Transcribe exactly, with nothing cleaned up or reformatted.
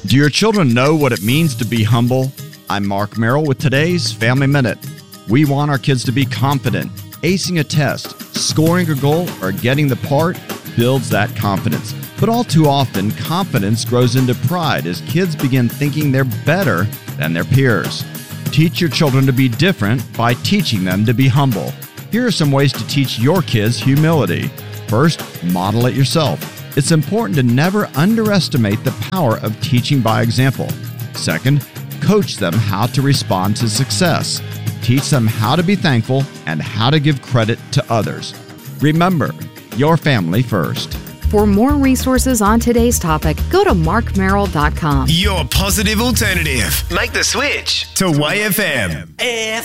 Do your children know what it means to be humble? I'm Mark Merrill with today's Family Minute. We want our kids to be confident. Acing a test, scoring a goal, or getting the part builds that confidence. But all too often, confidence grows into pride as kids begin thinking they're better than their peers. Teach your children to be different by teaching them to be humble. Here are some ways to teach your kids humility. First, model it yourself. It's important to never underestimate the power of teaching by example. Second, coach them how to respond to success. Teach them how to be thankful and how to give credit to others. Remember, your family first. For more resources on today's topic, go to mark merrill dot com. Your positive alternative. Make the switch to Y F M. F